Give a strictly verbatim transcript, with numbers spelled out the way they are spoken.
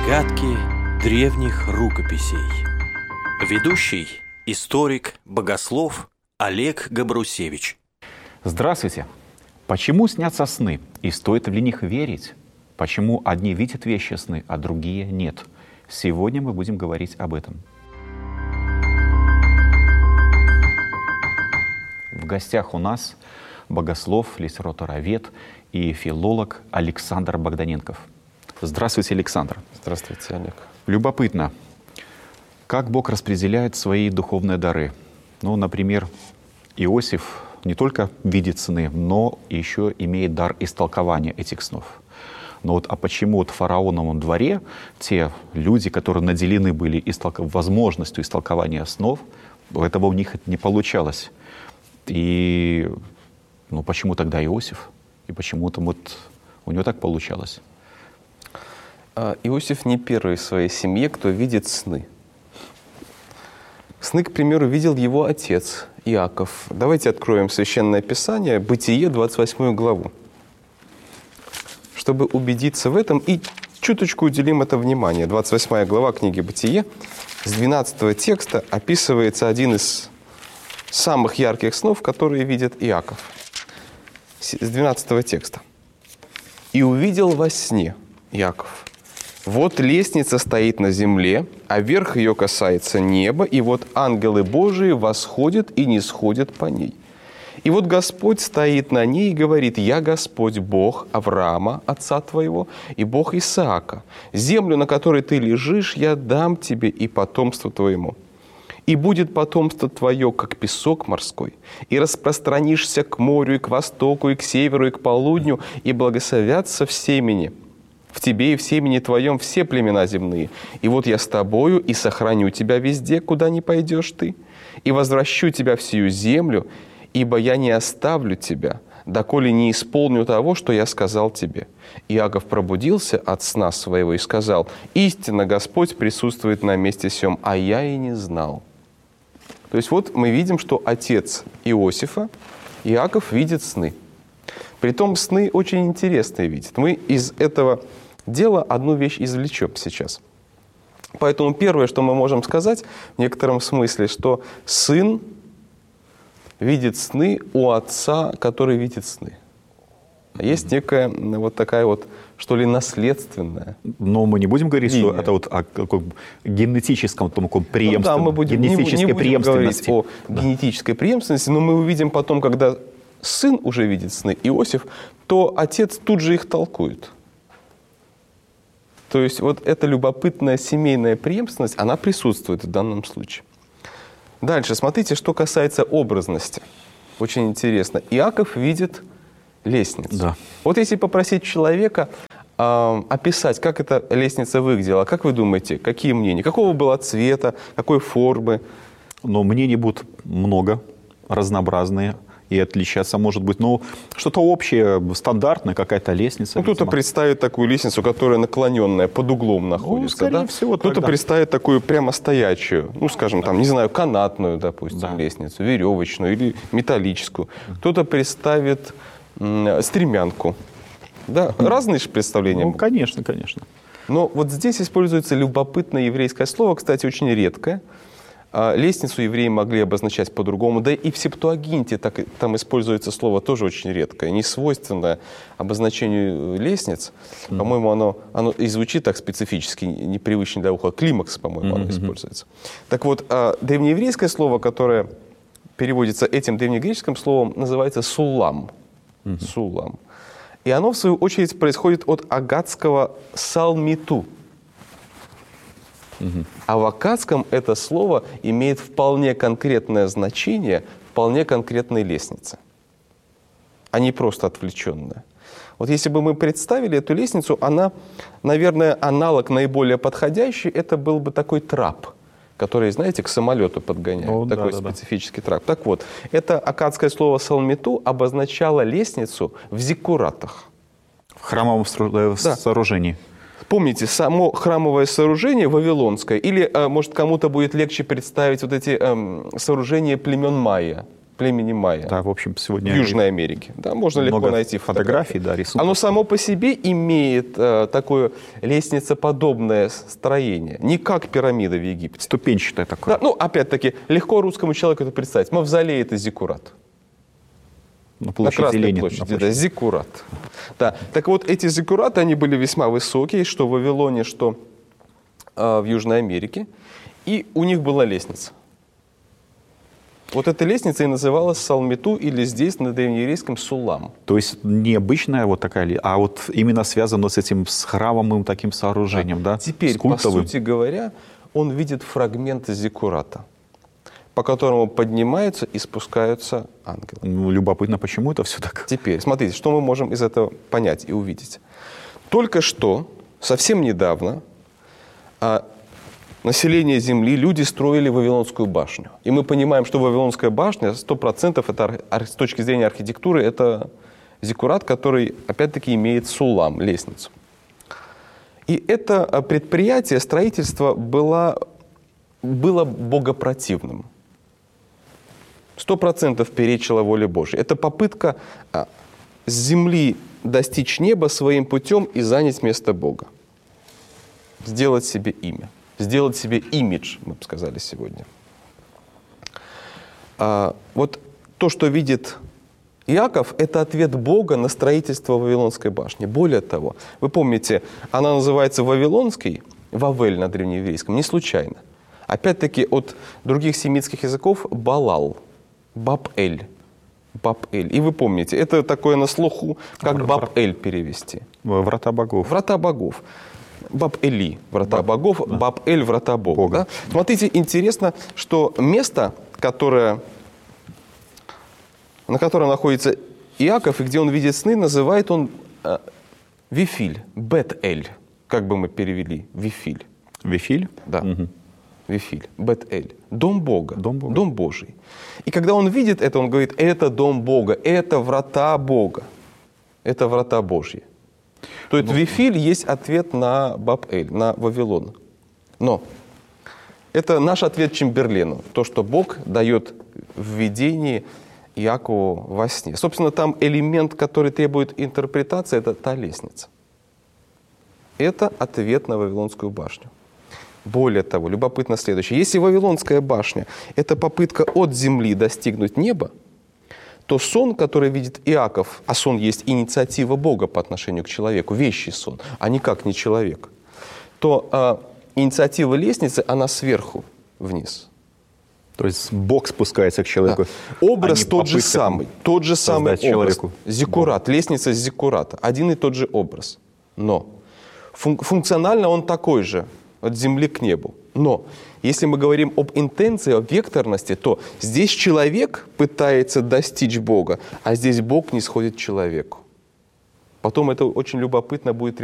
Загадки древних рукописей. Ведущий, историк, богослов Олег Габрусевич. Здравствуйте! Почему снятся сны? И стоит ли в них верить? Почему одни видят вещи сны, а другие нет? Сегодня мы будем говорить об этом. В гостях у нас богослов, литературовед и филолог Александр Богданенков. Здравствуйте, Александр. Здравствуйте, Олег. Любопытно, как Бог распределяет свои духовные дары. Ну, например, Иосиф не только видит сны, но еще имеет дар истолкования этих снов. Но вот а почему вот в фараоновом дворе те люди, которые наделены были истолк... возможностью истолкования снов, этого у них не получалось. И ну, почему тогда Иосиф? И почему-то вот у него так получалось? Иосиф не первый в своей семье, кто видит сны. Сны, к примеру, видел его отец Иаков. Давайте откроем Священное Писание, Бытие, двадцать восьмую главу, чтобы убедиться в этом и чуточку уделим это внимание. двадцать восьмая глава книги Бытие, с двенадцатого текста описывается один из самых ярких снов, которые видит Иаков. С двенадцатого текста. «И увидел во сне Иаков: вот лестница стоит на земле, а верх ее касается неба, и вот ангелы Божии восходят и нисходят по ней. И вот Господь стоит на ней и говорит: я Господь, Бог Авраама, отца твоего, и Бог Исаака. Землю, на которой ты лежишь, я дам тебе и потомству твоему. И будет потомство твое, как песок морской, и распространишься к морю, и к востоку, и к северу, и к полудню, и благословятся в семени. В тебе и в семени твоем все племена земные. И вот я с тобою и сохраню тебя везде, куда ни пойдешь ты, и возвращу тебя в сию землю, ибо я не оставлю тебя, доколе не исполню того, что я сказал тебе». Иаков пробудился от сна своего и сказал: «Истинно Господь присутствует на месте сем, а я и не знал». То есть вот мы видим, что отец Иосифа, Иаков, видит сны. Притом сны очень интересные видят. Мы из этого дела одну вещь извлечем сейчас. Поэтому первое, что мы можем сказать в некотором смысле, что сын видит сны у отца, который видит сны. Есть некая вот такая вот, что ли, наследственная. Но мы не будем говорить, линия. Что это вот о каком генетическом таком преемственности. Ну, да, мы будем, генетической не, не будем преемственности. говорить о да. генетической преемственности, но мы увидим потом, когда сын уже видит сны, Иосиф, то отец тут же их толкует. То есть вот эта любопытная семейная преемственность, она присутствует в данном случае. Дальше, смотрите, что касается образности. Очень интересно. Иаков видит лестницу. Да. Вот если попросить человека э, описать, как эта лестница выглядела, как вы думаете, какие мнения? Какого была цвета, какой формы? Но мнений будет много, разнообразные. И отличаться может быть, ну, что-то общее, стандартное, какая-то лестница. Ну, кто-то представит такую лестницу, которая наклоненная, под углом находится. Ну, да? всего, кто-то тогда. представит такую прямо стоячую, ну, скажем, там, не знаю, канатную, допустим, да. лестницу, веревочную или металлическую. Кто-то представит м- стремянку. Да? Mm. Разные же представления. Ну, будут. конечно, конечно. Но вот здесь используется любопытное еврейское слово, кстати, очень редкое. Лестницу евреи могли обозначать по-другому. Да и в Септуагинте так, там используется слово тоже очень редкое, не свойственное обозначению лестниц. Mm-hmm. По-моему, оно, оно и звучит так специфически, непривычно для уха. Климакс, по-моему, mm-hmm. оно используется. Так вот, древнееврейское слово, которое переводится этим древнегреческим словом, называется сулам. Mm-hmm. Сулам. И оно, в свою очередь, происходит от аггадского салмиту. Угу. А в аккадском это слово имеет вполне конкретное значение, вполне конкретной лестницы, а не просто отвлеченная. Вот если бы мы представили эту лестницу, она, наверное, аналог наиболее подходящий, это был бы такой трап, который, знаете, к самолету подгоняют, О, такой да, да, специфический да. трап. Так вот, это аккадское слово салмиту обозначало лестницу в зиккуратах. В храмовом да. сооружении. Помните, само храмовое сооружение вавилонское, или, может, кому-то будет легче представить вот эти эм, сооружения племен майя. племени майя. Да, в общем, сегодня в Южной Америке. Да, можно легко много найти фотографий, фотографии. да, рисунков. Оно само по себе имеет э, такое лестницеподобное строение, не как пирамида в Египте. Ступенчатое такое. Да, ну, опять-таки, легко русскому человеку это представить. Мавзолей — это зиккурат. На площади на Красной Ленина. площади, на да, площади. зиккурат. Да. Так вот, эти зиккураты, они были весьма высокие, что в Вавилоне, что э, в Южной Америке. И у них была лестница. Вот эта лестница и называлась Салмету, или здесь на древнееврейском Сулам. То есть необычная вот такая, ли- а вот именно связано с этим с храмовым таким сооружением, да? Теперь, С по культовым. сути говоря, он видит фрагмент зиккурата, по которому поднимаются и спускаются ангелы. Ну, любопытно, почему это все так? Теперь, смотрите, что мы можем из этого понять и увидеть. Только что, совсем недавно, а, население Земли, люди строили Вавилонскую башню. И мы понимаем, что Вавилонская башня, сто процентов это, ар- ар- с точки зрения архитектуры, это зиккурат, который, опять-таки, имеет сулам, лестницу. И это а, предприятие, строительство было, было богопротивным. Сто процентов перечило воле Божьей. Это попытка а, с земли достичь неба своим путем и занять место Бога. Сделать себе имя. Сделать себе имидж, мы бы сказали сегодня. А, вот то, что видит Иаков, это ответ Бога на строительство Вавилонской башни. Более того, вы помните, она называется Вавилонской, Вавель на древнееврейском, не случайно. Опять-таки от других семитских языков Балал, Баб-эль. Баб-эль. И вы помните, это такое на слуху, как Баб-эль перевести. Врата богов. Врата богов. Баб-эли, врата Баб, богов, да. Баб-эль, врата Бога. Бога. Да? Смотрите, интересно, что место, которое, на котором находится Иаков, и где он видит сны, называет он э, Вифиль, Бет-эль, как бы мы перевели, Вифиль. Вифиль? Да. Угу. Вифиль, Бет-эль, дом Бога, Дом Бога. дом Божий. И когда он видит это, он говорит, это дом Бога, это врата Бога, это врата Божьи. То есть Вифиль есть ответ на Баб-эль, на Вавилон. Но это наш ответ Чемберлену, то, что Бог дает в видении Иакову во сне. Собственно, там элемент, который требует интерпретации, это та лестница. Это ответ на Вавилонскую башню. Более того, любопытно следующее. Если Вавилонская башня – это попытка от земли достигнуть неба, то сон, который видит Иаков, а сон есть инициатива Бога по отношению к человеку, вещий сон, а никак не человек, то а, инициатива лестницы, она сверху вниз. То есть Бог спускается к человеку. Да. Образ а не тот же попытка самый, тот же самый образ. Человеку. Зиккурат, лестница зиккурата, один и тот же образ. Но фун- функционально он такой же, от земли к небу. Но если мы говорим об интенции, о векторности, то здесь человек пытается достичь Бога, а здесь Бог не сходит к человеку. Потом это очень любопытно будет